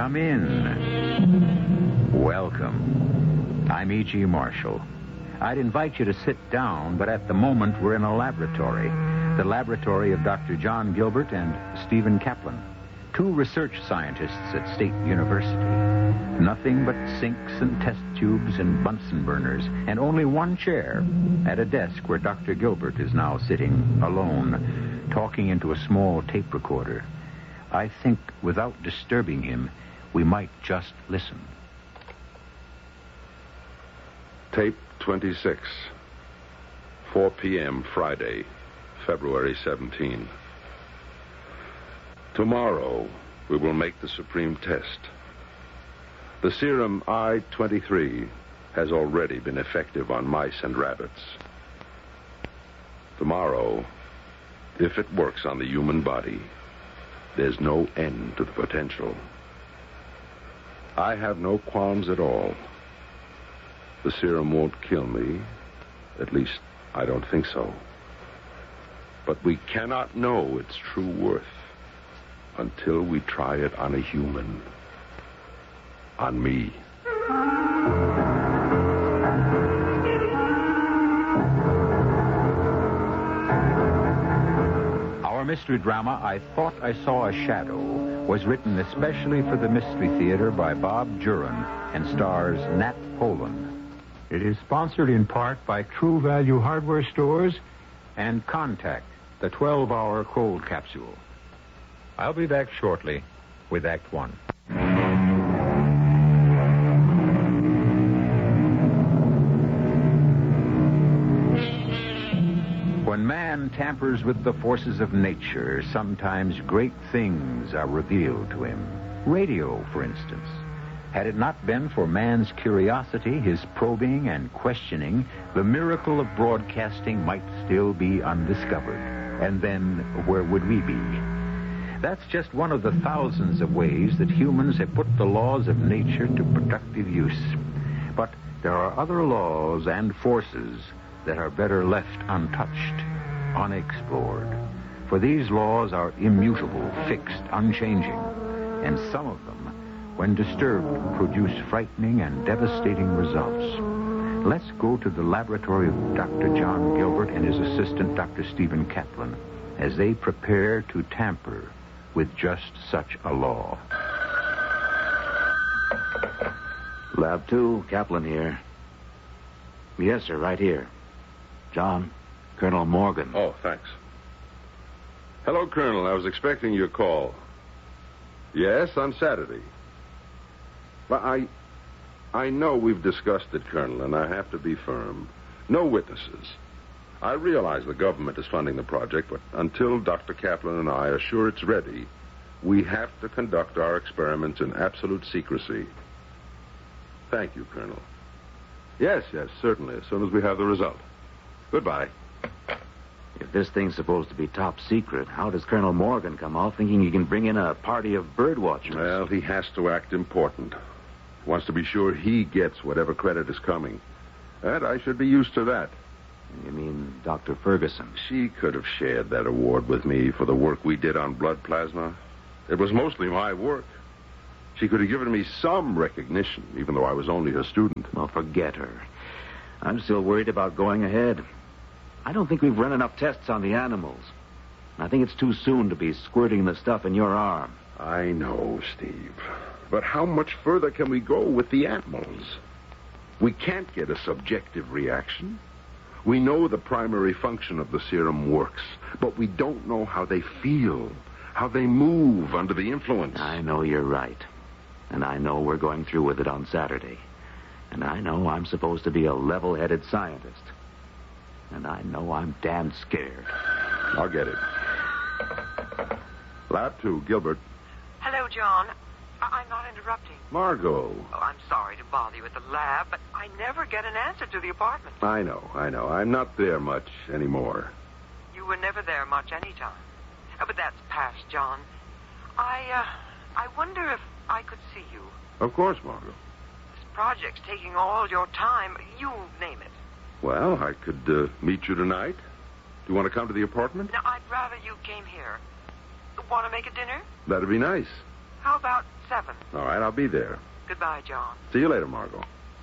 Come in. Welcome. I'm E.G. Marshall. I'd invite you to sit down, but at the moment we're in a laboratory. The laboratory of Dr. John Gilbert and Stephen Kaplan, two research scientists at State University. Nothing but sinks and test tubes and Bunsen burners, and only one chair at a desk where Dr. Gilbert is now sitting alone, talking into a small tape recorder. I think without disturbing him, we might just listen. Tape 26, 4 p.m. Friday, February 17. Tomorrow, we will make the supreme test. The serum I-23 has already been effective on mice and rabbits. Tomorrow, if it works on the human body, there's no end to the potential. I have no qualms at all. The serum won't kill me. At least, I don't think so. But we cannot know its true worth until we try it on a human. On me. Our mystery drama, I Thought I Saw a Shadow, was written especially for the Mystery Theater by Bob Juran and stars Nat Poland. It is sponsored in part by True Value Hardware Stores and Contact, the 12-hour cold capsule. I'll be back shortly with Act One. When man tampers with the forces of nature, sometimes great things are revealed to him. Radio, for instance. Had it not been for man's curiosity, his probing and questioning, the miracle of broadcasting might still be undiscovered. And then, where would we be? That's just one of the thousands of ways that humans have put the laws of nature to productive use. But there are other laws and forces that are better left untouched, unexplored. For these laws are immutable, fixed, unchanging. And some of them, when disturbed, produce frightening and devastating results. Let's go to the laboratory of Dr. John Gilbert and his assistant, Dr. Stephen Kaplan, as they prepare to tamper with just such a law. Lab 2, Kaplan here. Yes, sir, right here. John, Colonel Morgan. Oh, thanks. Hello, Colonel. I was expecting your call. Yes, on Saturday. But I know we've discussed it, Colonel, and I have to be firm. No witnesses. I realize the government is funding the project, but until Dr. Kaplan and I are sure it's ready, we have to conduct our experiments in absolute secrecy. Thank you, Colonel. Yes, certainly, as soon as we have the result. Goodbye. If this thing's supposed to be top secret, how does Colonel Morgan come off thinking he can bring in a party of bird watchers? Well, he has to act important. He wants to be sure he gets whatever credit is coming. And I should be used to that. You mean Dr. Ferguson? She could have shared that award with me for the work we did on blood plasma. It was mostly my work. She could have given me some recognition, even though I was only her student. Well, forget her. I'm still worried about going ahead. I don't think we've run enough tests on the animals. I think it's too soon to be squirting the stuff in your arm. I know, Steve. But how much further can we go with the animals? We can't get a subjective reaction. We know the primary function of the serum works, but we don't know how they feel, how they move under the influence. I know you're right. And I know we're going through with it on Saturday. And I know I'm supposed to be a level-headed scientist. And I know I'm damn scared. I'll get it. Lab 2, Gilbert. Hello, John. I'm not interrupting. Margot. Oh, I'm sorry to bother you at the lab, but I never get an answer to the apartment. I know. I'm not there much anymore. You were never there much any time. But that's past, John. I wonder if I could see you. Of course, Margot. This project's taking all your time. You name it. Well, I could meet you tonight. Do you want to come to the apartment? No, I'd rather you came here. Want to make a dinner? That'd be nice. How about 7. All right, I'll be there. Goodbye, John. See you later, Margot.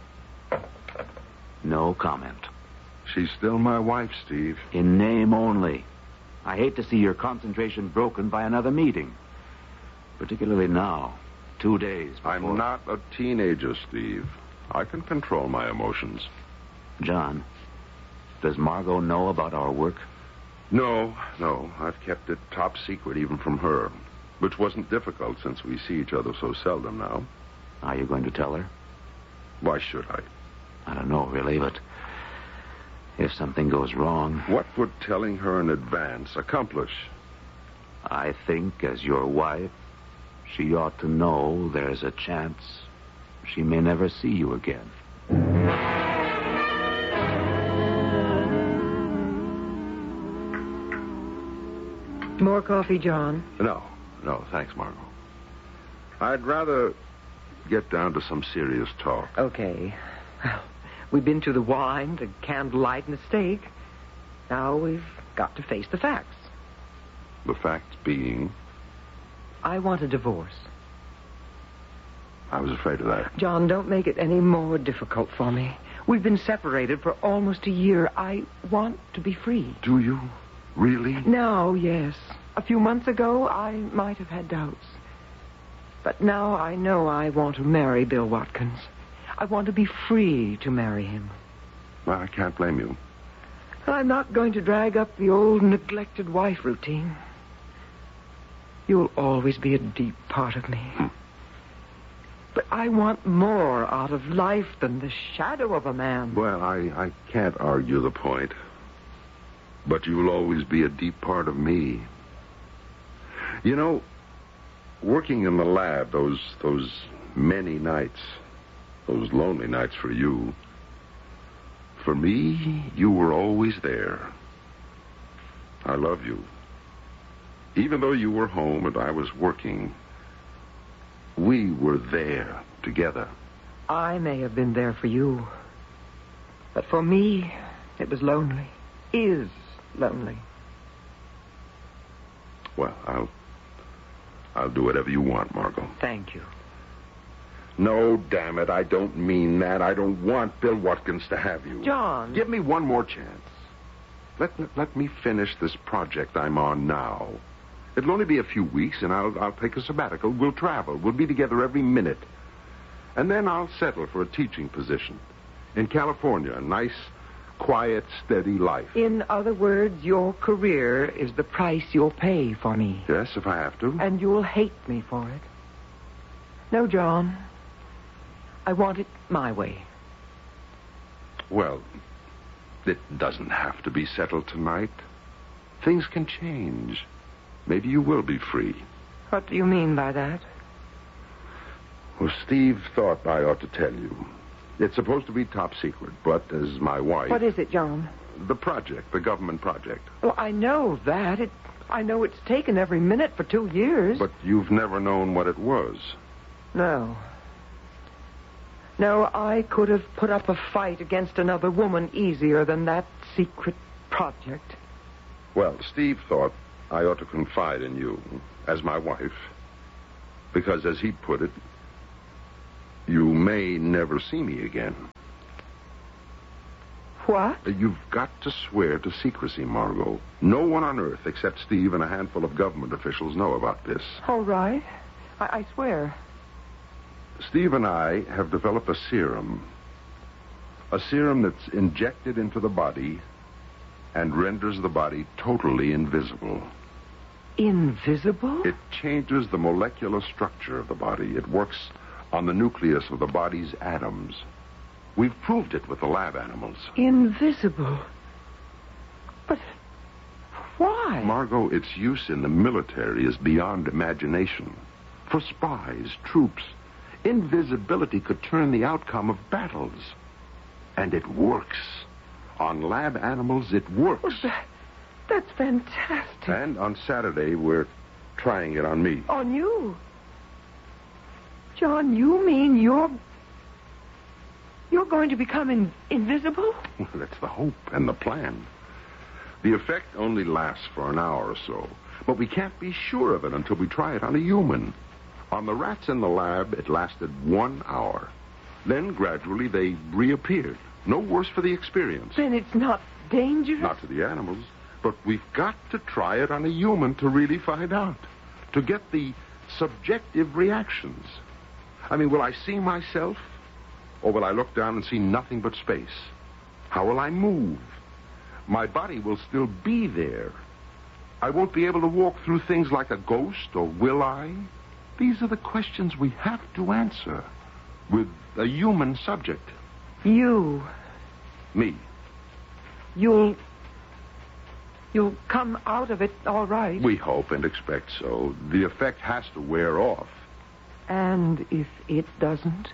No comment. She's still my wife, Steve. In name only. I hate to see your concentration broken by another meeting. Particularly now, 2 days before... I'm not a teenager, Steve. I can control my emotions. John, does Margot know about our work? No. I've kept it top secret even from her, which wasn't difficult since we see each other so seldom now. Are you going to tell her? Why should I? I don't know, really, but if something goes wrong... What would telling her in advance accomplish? I think, as your wife, she ought to know there's a chance she may never see you again. More coffee, John? No, thanks, Margot. I'd rather get down to some serious talk. Okay. Well, we've been through the wine, the candlelight, and the steak. Now we've got to face the facts. The facts being? I want a divorce. I was afraid of that. John, don't make it any more difficult for me. We've been separated for almost a year. I want to be free. Do you? Really? Now, yes. A few months ago, I might have had doubts. But now I know I want to marry Bill Watkins. I want to be free to marry him. Well, I can't blame you. I'm not going to drag up the old neglected wife routine. You'll always be a deep part of me. But I want more out of life than the shadow of a man. Well, I can't argue the point. But you'll always be a deep part of me. You know, working in the lab, those many nights, those lonely nights for you, for me, you were always there. I love you. Even though you were home and I was working, we were there together. I may have been there for you. But for me, it was lonely. Is lonely. Well, I'll do whatever you want, Margot. Thank you. No, damn it, I don't mean that. I don't want Bill Watkins to have you. John. Give me one more chance. Let me finish this project I'm on now. It'll only be a few weeks, and I'll take a sabbatical. We'll travel. We'll be together every minute. And then I'll settle for a teaching position in California. A nice, quiet, steady life. In other words, your career is the price you'll pay for me. Yes, if I have to. And you'll hate me for it. No, John. I want it my way. Well, it doesn't have to be settled tonight. Things can change. Maybe you will be free. What do you mean by that? Well, Steve thought I ought to tell you. It's supposed to be top secret, but as my wife... What is it, John? The project, the government project. Well, I know that. I know it's taken every minute for 2 years. But you've never known what it was. No. No, I could have put up a fight against another woman easier than that secret project. Well, Steve thought I ought to confide in you as my wife. Because, as he put it, you may never see me again. What? You've got to swear to secrecy, Margot. No one on Earth except Steve and a handful of government officials know about this. All right. I swear. Steve and I have developed a serum. A serum that's injected into the body and renders the body totally invisible. Invisible? It changes the molecular structure of the body. It works on the nucleus of the body's atoms. We've proved it with the lab animals. Invisible? But why? Margot, its use in the military is beyond imagination. For spies, troops, invisibility could turn the outcome of battles. And it works. On lab animals, it works. Well, that's fantastic. And on Saturday, we're trying it on me. On you? John, you mean you're going to become invisible? Well, that's the hope and the plan. The effect only lasts for an hour or so. But we can't be sure of it until we try it on a human. On the rats in the lab, it lasted 1 hour. Then, gradually, they reappeared. No worse for the experience. Then it's not dangerous? Not to the animals. But we've got to try it on a human to really find out. To get the subjective reactions. I mean, will I see myself? Or will I look down and see nothing but space? How will I move? My body will still be there. I won't be able to walk through things like a ghost, or will I? These are the questions we have to answer with a human subject. You. Me. You'll come out of it all right. We hope and expect so. The effect has to wear off. And if it doesn't?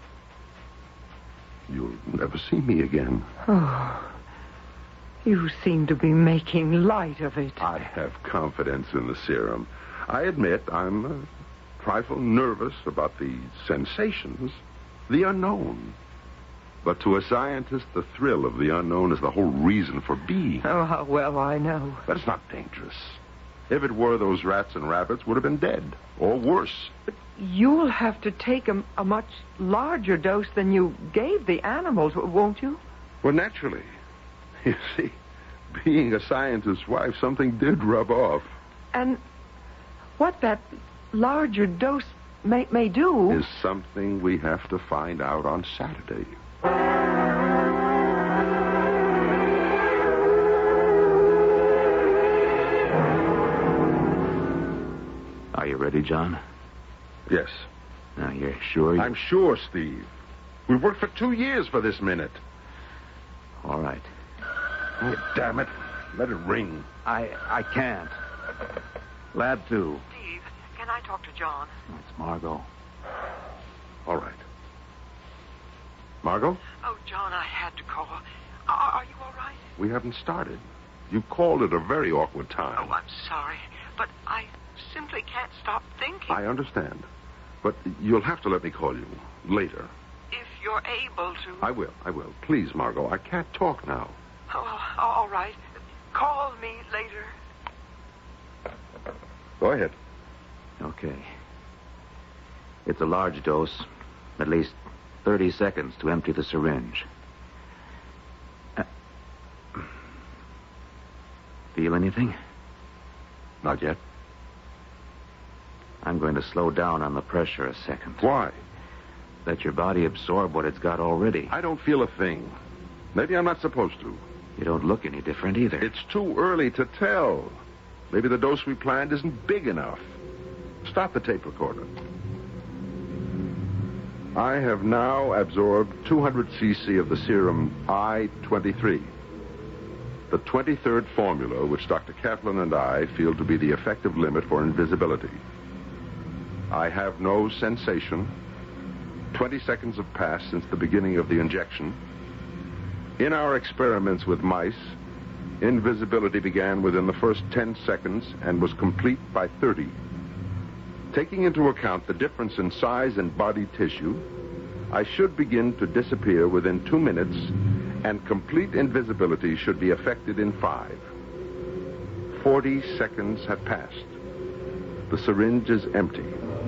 You'll never see me again. Oh, you seem to be making light of it. I have confidence in the serum. I admit I'm a trifle nervous about the sensations, the unknown. But to a scientist, the thrill of the unknown is the whole reason for being. Oh, how well I know. But it's not dangerous. If it were, those rats and rabbits would have been dead, or worse. But you'll have to take a much larger dose than you gave the animals, won't you? Well, naturally. You see, being a scientist's wife, something did rub off. And what that larger dose may do... is something we have to find out on Saturday. Are you ready, John? Yes. Now, you're sure? I'm sure, Steve. We've worked for 2 years for this minute. All right. Oh, damn it. Let it ring. I can't. Lab 2. Steve, can I talk to John? It's Margot. All right. Margot? Oh, John, I had to call. Are you all right? We haven't started. You called at a very awkward time. Oh, I'm sorry, but I simply can't stop thinking. I understand. But you'll have to let me call you later. If you're able to. I will. Please, Margot, I can't talk now. Oh, all right. Call me later. Go ahead. Okay. It's a large dose. At least 30 seconds to empty the syringe. Feel anything? Not yet. I'm going to slow down on the pressure a second. Why? Let your body absorb what it's got already. I don't feel a thing. Maybe I'm not supposed to. You don't look any different either. It's too early to tell. Maybe the dose we planned isn't big enough. Stop the tape recorder. I have now absorbed 200 cc of the serum I-23. The 23rd formula, which Dr. Kaplan and I feel to be the effective limit for invisibility. I have no sensation. 20 seconds have passed since the beginning of the injection. In our experiments with mice, invisibility began within the first 10 seconds and was complete by 30. Taking into account the difference in size and body tissue, I should begin to disappear within 2 minutes, and complete invisibility should be effected in 5. 40 seconds have passed. The syringe is empty.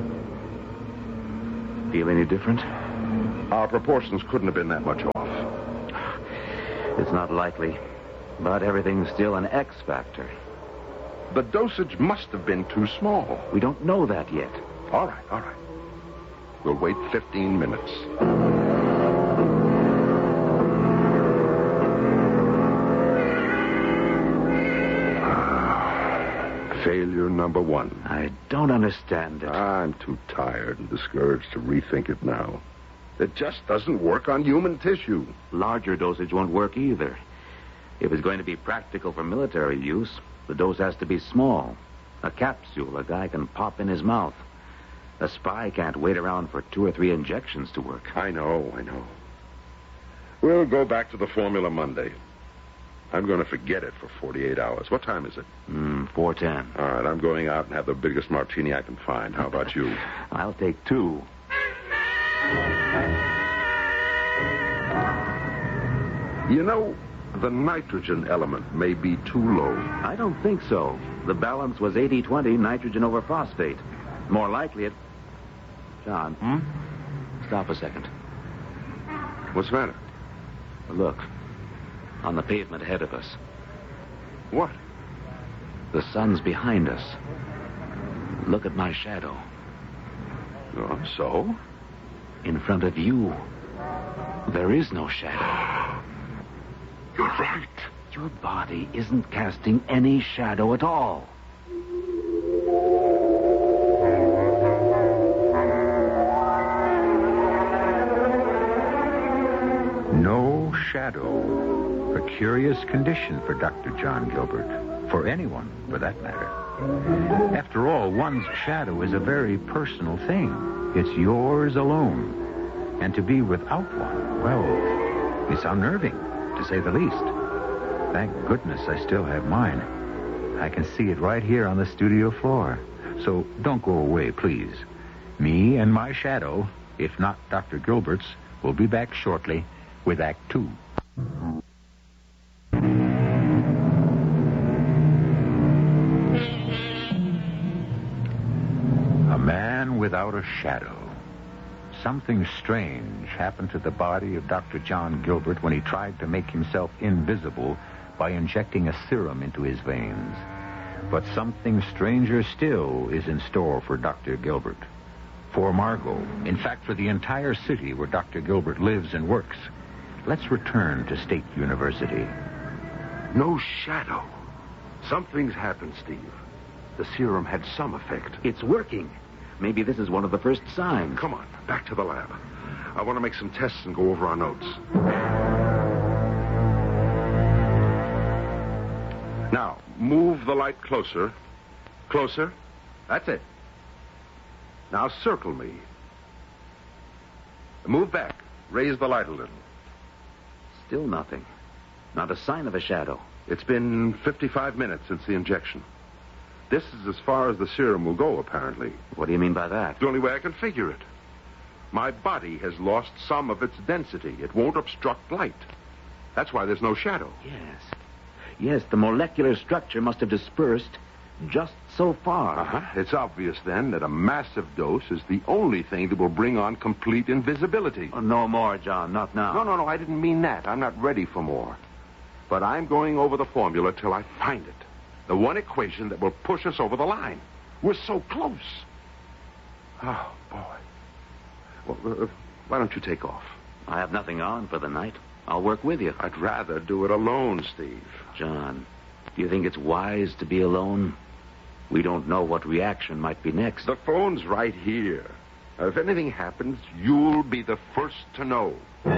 Feel any different? Our proportions couldn't have been that much off. It's not likely. But everything's still an X factor. The dosage must have been too small. We don't know that yet. All right. We'll wait 15 minutes. Failure number 1. I don't understand it. I'm too tired and discouraged to rethink it now. It just doesn't work on human tissue. Larger dosage won't work either. If it's going to be practical for military use, the dose has to be small. A capsule a guy can pop in his mouth. A spy can't wait around for 2 or 3 injections to work. I know. We'll go back to the formula Monday. I'm going to forget it for 48 hours. What time is it? 4:10. All right, I'm going out and have the biggest martini I can find. How about you? I'll take 2. You know, the nitrogen element may be too low. I don't think so. The balance was 80-20 nitrogen over phosphate. More likely it... John. Stop a second. What's the matter? Look. On the pavement ahead of us. What? The sun's behind us. Look at my shadow. Oh, so? In front of you. There is no shadow. You're right. Your body isn't casting any shadow at all. No shadow. A curious condition for Dr. John Gilbert. For anyone, for that matter. After all, one's shadow is a very personal thing. It's yours alone. And to be without one, well, it's unnerving, to say the least. Thank goodness I still have mine. I can see it right here on the studio floor. So don't go away, please. Me and my shadow, if not Dr. Gilbert's, will be back shortly with Act Two. A man without a shadow. Something strange happened to the body of Dr. John Gilbert when he tried to make himself invisible by injecting a serum into his veins. But something stranger still is in store for Dr. Gilbert. For Margot, in fact, for the entire city where Dr. Gilbert lives and works. Let's return to State University. No shadow. Something's happened, Steve. The serum had some effect. It's working. Maybe this is one of the first signs. Come on, back to the lab. I want to make some tests and go over our notes. Now, move the light closer. Closer. That's it. Now circle me. Move back. Raise the light a little. Still nothing. Not a sign of a shadow. It's been 55 minutes since the injection. This is as far as the serum will go, apparently. What do you mean by that? The only way I can figure it. My body has lost some of its density. It won't obstruct light. That's why there's no shadow. Yes. Yes, the molecular structure must have dispersed just so far. Uh-huh. It's obvious, then, that a massive dose is the only thing that will bring on complete invisibility. Oh, no more, John. Not now. No, I didn't mean that. I'm not ready for more. But I'm going over the formula till I find it. The one equation that will push us over the line. We're so close. Oh, boy. Well, why don't you take off? I have nothing on for the night. I'll work with you. I'd rather do it alone, Steve. John, do you think it's wise to be alone? We don't know what reaction might be next. The phone's right here. If anything happens, you'll be the first to know.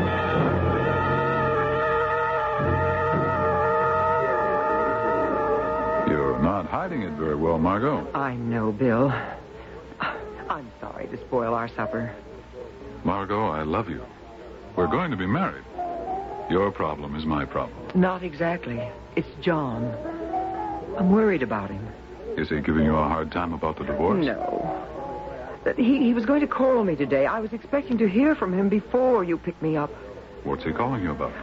You're not hiding it very well, Margot. I know, Bill. I'm sorry to spoil our supper. Margot, I love you. We're going to be married. Your problem is my problem. Not exactly. It's John. I'm worried about him. Is he giving you a hard time about the divorce? No. He was going to call me today. I was expecting to hear from him before you picked me up. What's he calling you about?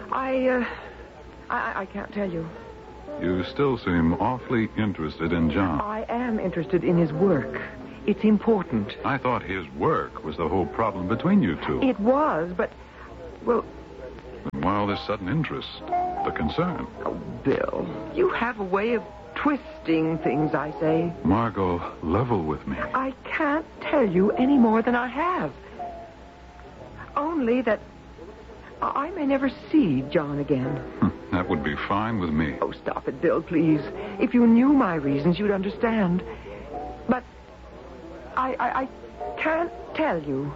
I can't tell you. You still seem awfully interested in John. I am interested in his work. It's important. I thought his work was the whole problem between you two. It was, but, well... And why all this sudden interest? The concern? Oh, Bill, you have a way of twisting things, I say. Margot, level with me. I can't tell you any more than I have. Only that I may never see John again. That would be fine with me. Oh, stop it, Bill, please. If you knew my reasons, you'd understand. But I can't tell you.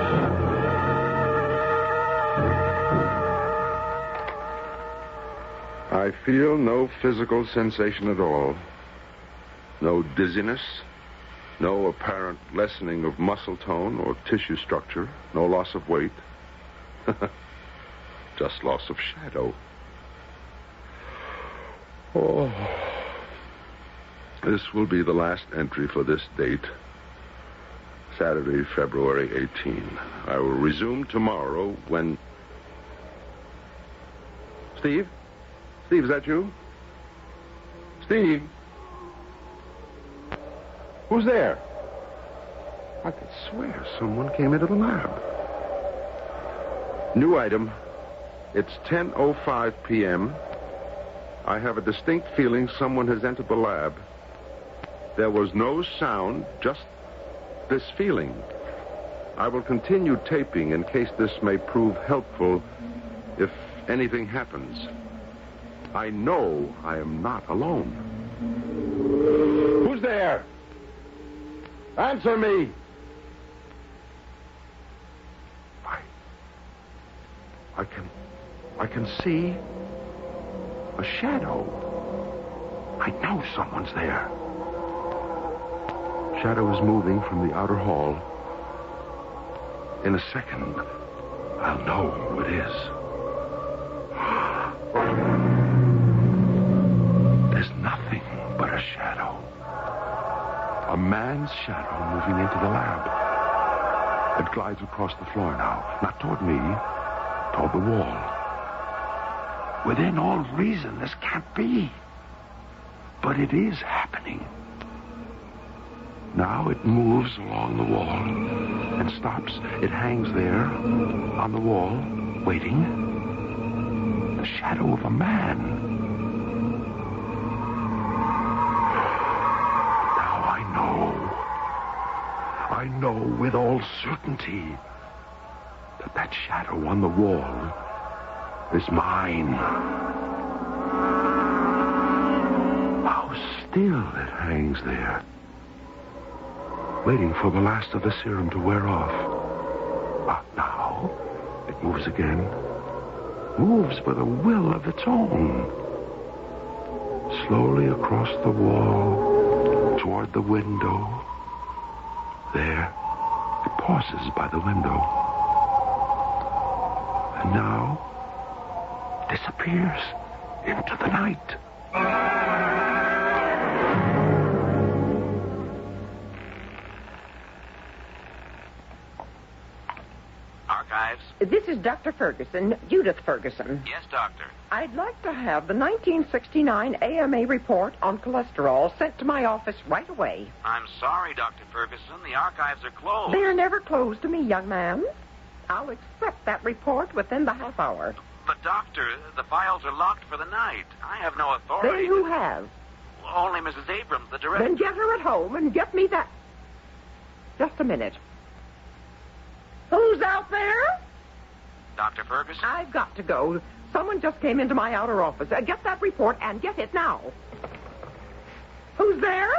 I feel no physical sensation at all. No dizziness. No apparent lessening of muscle tone or tissue structure. No loss of weight. Just loss of shadow. Oh. This will be the last entry for this date. Saturday, February 18. I will resume tomorrow when... Steve? Steve, is that you? Steve? Who's there? I could swear someone came into the lab. New item. It's 10:05 p.m. I have a distinct feeling someone has entered the lab. There was no sound, just this feeling. I will continue taping in case this may prove helpful if anything happens. I know I am not alone. Who's there? Answer me! I can see a shadow. I know someone's there. Shadow is moving from the outer hall. In a second, I'll know who it is. There's nothing but a shadow. A man's shadow moving into the lab. It glides across the floor now, not toward me, toward the wall. Within all reason, this can't be. But it is happening. Now it moves along the wall and stops. It hangs there on the wall, waiting. The shadow of a man. Now I know with all certainty that shadow on the wall is mine. How still it hangs there, waiting for the last of the serum to wear off. But now it moves again, moves with a will of its own, slowly across the wall toward the window. There, it pauses by the window, and now disappears into the night. Archives? This is Dr. Ferguson, Judith Ferguson. Yes, Doctor. I'd like to have the 1969 AMA report on cholesterol sent to my office right away. I'm sorry, Dr. Ferguson. The archives are closed. They're never closed to me, young man. I'll accept that report within the half hour. But, Doctor, the files are locked for the night. I have no authority. Then who has? Only Mrs. Abrams, the director. Then get her at home and get me that... Just a minute. Who's out there? Dr. Ferguson? I've got to go. Someone just came into my outer office. Get that report and get it now. Who's there?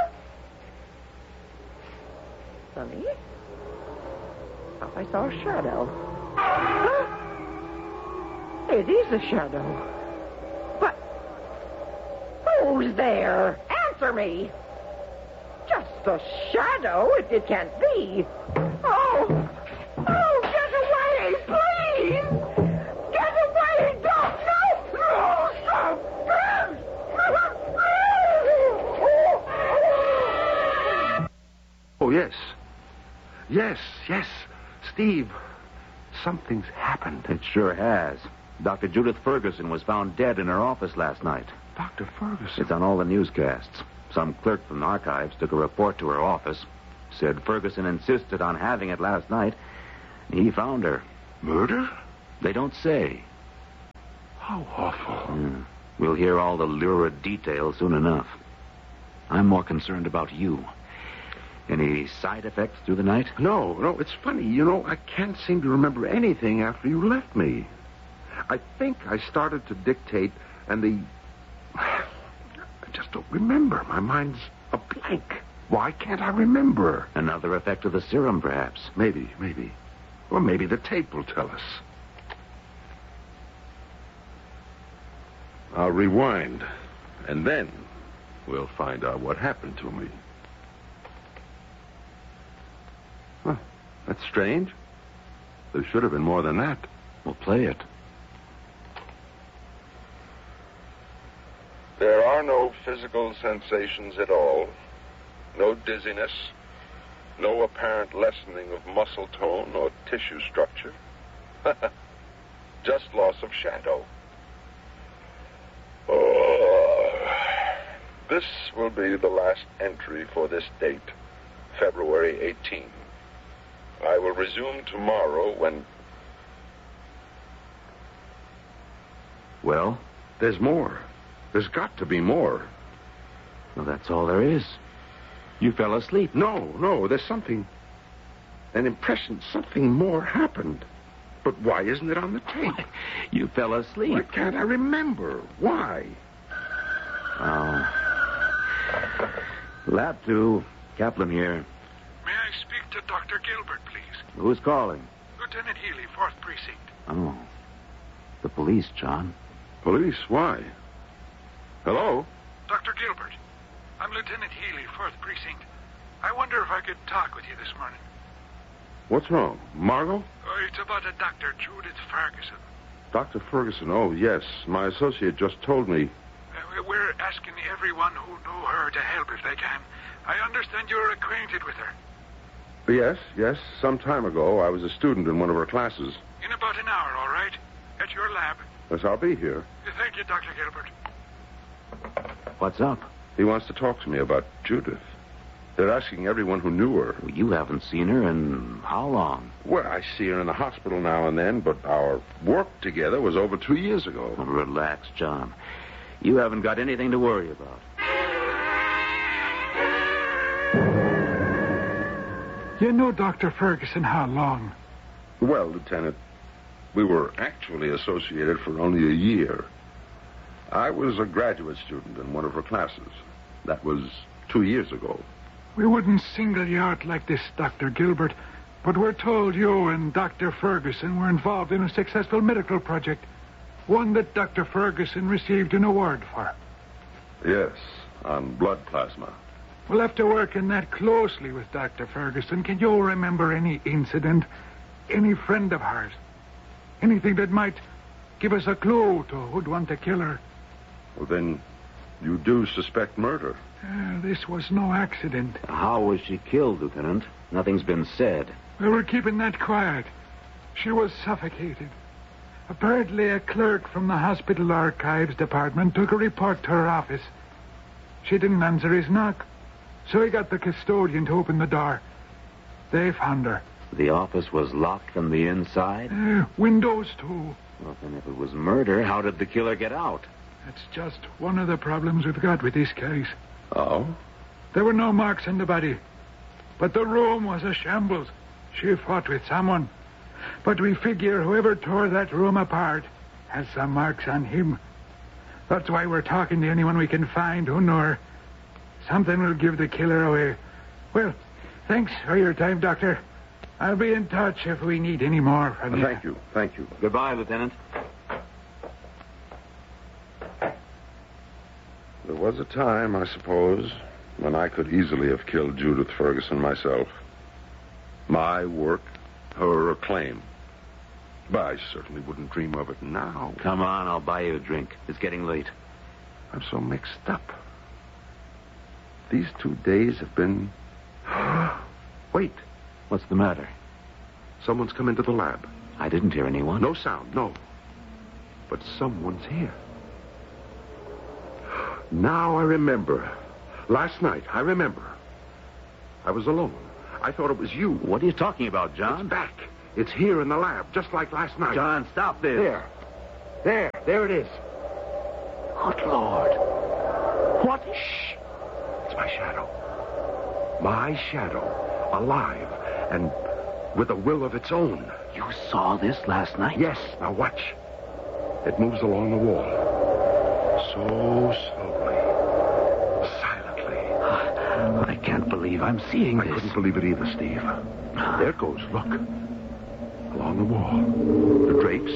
Sonny? Thought I saw a shadow. Huh? It is a shadow. But who's there? Answer me. Just a shadow? It can't be. Oh! Oh, get away, please! Get away! Don't! No! Stop! Oh, yes. Yes. Steve, something's happened. It sure has. Dr. Judith Ferguson was found dead in her office last night. Dr. Ferguson? It's on all the newscasts. Some clerk from the archives took a report to her office. Said Ferguson insisted on having it last night. He found her. Murder? They don't say. How awful. We'll hear all the lurid details soon enough. I'm more concerned about you. Any side effects through the night? No, it's funny. You know, I can't seem to remember anything after you left me. I think I started to dictate, and I just don't remember. My mind's a blank. Why can't I remember? Another effect of the serum, perhaps. Maybe. Or maybe the tape will tell us. I'll rewind, and then we'll find out what happened to me. Huh, that's strange. There should have been more than that. We'll play it. There are no physical sensations at all. No dizziness. No apparent lessening of muscle tone or tissue structure. Just loss of shadow. Oh. This will be the last entry for this date, February 18. I will resume tomorrow when... Well? There's more. There's got to be more. Well, that's all there is. You fell asleep. No, there's something... An impression something more happened. But why isn't it on the tape? You fell asleep. Why can't I remember? Why? Oh. Lab 2, Kaplan here. May I speak to Dr. Gilbert, please? Who's calling? Lieutenant Healy, 4th Precinct. Oh. The police, John. Police? Why? Hello? Dr. Gilbert, I'm Lieutenant Healy, 4th Precinct. I wonder if I could talk with you this morning. What's wrong? Margot? Oh, it's about a Dr. Judith Ferguson. Dr. Ferguson, oh, yes. My associate just told me. We're asking everyone who know her to help if they can. I understand you're acquainted with her. Yes. Some time ago, I was a student in one of her classes. In about an hour, all right? At your lab. Yes, I'll be here. Thank you, Dr. Gilbert. What's up? He wants to talk to me about Judith. They're asking everyone who knew her. Well, you haven't seen her in how long? Well, I see her in the hospital now and then, but our work together was over 2 years ago. Oh, relax, John. You haven't got anything to worry about. You know Dr. Ferguson how long? Well, Lieutenant, we were actually associated for only a year. I was a graduate student in one of her classes. That was 2 years ago. We wouldn't single you out like this, Dr. Gilbert, but we're told you and Dr. Ferguson were involved in a successful medical project, one that Dr. Ferguson received an award for. Yes, on blood plasma. Well, after working that closely with Dr. Ferguson, can you remember any incident, any friend of hers, anything that might give us a clue to who'd want to kill her? Well, then you do suspect murder. This was no accident. How was she killed, Lieutenant? Nothing's been said. We were keeping that quiet. She was suffocated. Apparently, a clerk from the hospital archives department took a report to her office. She didn't answer his knock, so he got the custodian to open the door. They found her. The office was locked from the inside? Windows, too. Well, then if it was murder, how did the killer get out? That's just one of the problems we've got with this case. Oh? There were no marks on the body, but the room was a shambles. She fought with someone. But we figure whoever tore that room apart has some marks on him. That's why we're talking to anyone we can find who knew her. Something will give the killer away. Well, thanks for your time, Doctor. I'll be in touch if we need any more from you. Thank you. Goodbye, Lieutenant. There was a time, I suppose, when I could easily have killed Judith Ferguson myself. My work, her acclaim. But I certainly wouldn't dream of it now. Come on, I'll buy you a drink. It's getting late. I'm so mixed up. These 2 days have been... Wait. What's the matter? Someone's come into the lab. I didn't hear anyone. No sound, no. But someone's here. Now I remember. Last night, I remember. I was alone. I thought it was you. What are you talking about, John? It's back. It's here in the lab, just like last night. John, stop this. There it is. Good Lord. What? Shh. It's my shadow. My shadow. Alive. And with a will of its own. You saw this last night? Yes. Now watch. It moves along the wall. So slowly. Silently. I can't believe I'm seeing this. I couldn't believe it either, Steve. There it goes. Look. Along the wall. The drapes.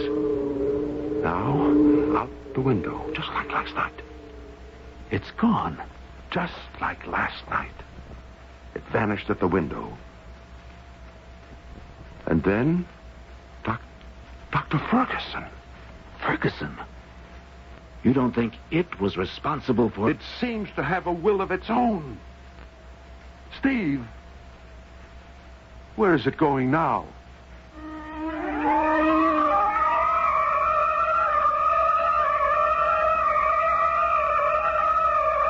Now, out the window. Just like last night. It's gone. Just like last night. It vanished at the window. And then... Dr. Ferguson. Ferguson? You don't think it was responsible for... It seems to have a will of its own. Steve, where is it going now?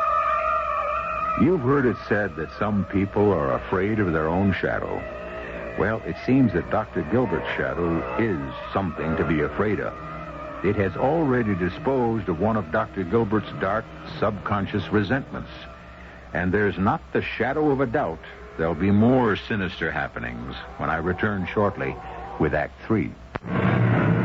You've heard it said that some people are afraid of their own shadow. Well, it seems that Dr. Gilbert's shadow is something to be afraid of. It has already disposed of one of Dr. Gilbert's dark, subconscious resentments. And there's not the shadow of a doubt there'll be more sinister happenings when I return shortly with Act 3.